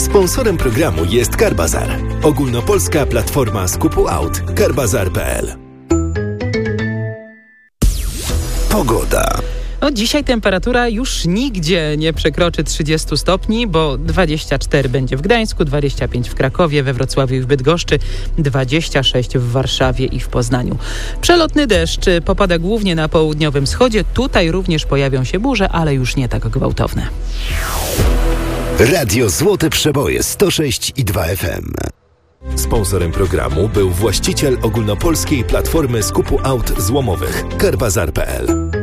Sponsorem programu jest Carbazar. Ogólnopolska platforma skupu aut. Carbazar.pl. Pogoda. Dzisiaj temperatura już nigdzie nie przekroczy 30 stopni, bo 24 będzie w Gdańsku, 25 w Krakowie, we Wrocławiu i w Bydgoszczy, 26 w Warszawie i w Poznaniu. Przelotny deszcz popada głównie na południowym wschodzie. Tutaj również pojawią się burze, ale już nie tak gwałtowne. Radio Złote Przeboje 106,2 FM. Sponsorem programu był właściciel ogólnopolskiej platformy skupu aut złomowych Carbazar.pl.